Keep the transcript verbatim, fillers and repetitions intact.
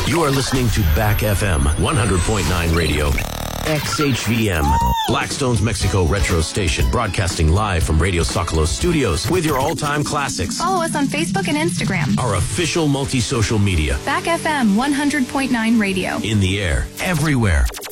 You are listening to Back F M one hundred point nine Radio. X H V M, Blackstone's Mexico retro station, broadcasting live from Radio Socolos studios with your all-time classics. Follow us on Facebook and Instagram. Our official multi-social media. Back F M one hundred point nine Radio. In the air, everywhere.